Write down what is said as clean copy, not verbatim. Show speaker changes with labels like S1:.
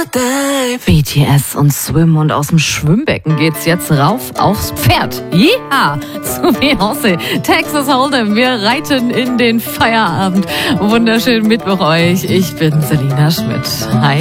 S1: BTS und Swim, und aus dem Schwimmbecken geht's jetzt rauf aufs Pferd. Ja, zu Beyoncé. Texas Hold'em. Wir reiten in den Feierabend. Wunderschönen Mittwoch euch. Ich bin Selina Schmidt. Hi.